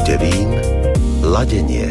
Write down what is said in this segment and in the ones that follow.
Devín, ladenie.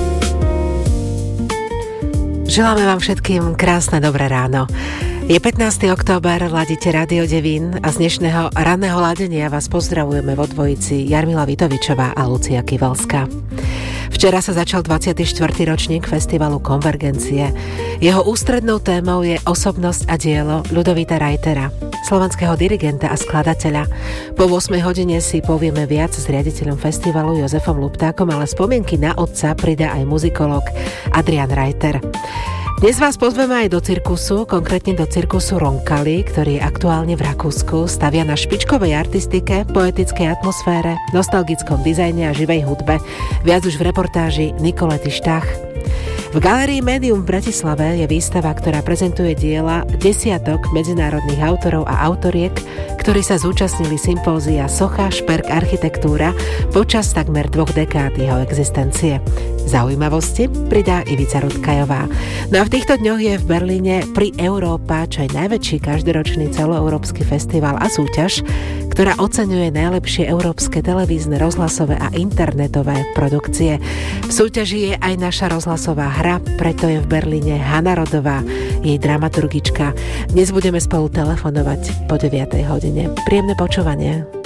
Želáme vám všetkým krásne dobré ráno. Je 15. október, ladíte Rádio Devín a z dnešného ranného ladenia vás pozdravujeme vo dvojici Jarmila Vitovičová a Lucia Kivelská. Včera sa začal 24. ročník festivalu Konvergencie. Jeho ústrednou témou je osobnosť a dielo Ľudovíta Reitera, slovenského dirigenta a skladateľa. Po 8 hodine si povieme viac s riaditeľom festivalu Jozefom Luptákom, ale spomienky na otca pridá aj muzikológ Adrian Reiter. Dnes vás pozveme aj do cirkusu, konkrétne do cirkusu Roncalli, ktorý je aktuálne v Rakúsku, stavia na špičkovej artistike, poetickej atmosfére, nostalgickom dizajne a živej hudbe. Viac už v reportáži Nikolety Štach. V Galérii Médium v Bratislave je výstava, ktorá prezentuje diela desiatok medzinárodných autorov a autoriek, ktorí sa zúčastnili sympózia Socha, šperk, architektúra počas takmer 2 dekád jeho existencie. Zaujímavosti pridá Ivica Rudkajová. No a v týchto dňoch je v Berlíne Pri Európa, čo je najväčší každoročný celoeurópsky festival a súťaž, ktorá oceňuje najlepšie európske televízne, rozhlasové a internetové produkcie. V súťaži je aj naša rozhlasová hra, preto je v Berlíne Hana Rodová, jej dramaturgička. Dnes budeme spolu telefonovať po 9. hodine. Príjemné počúvanie.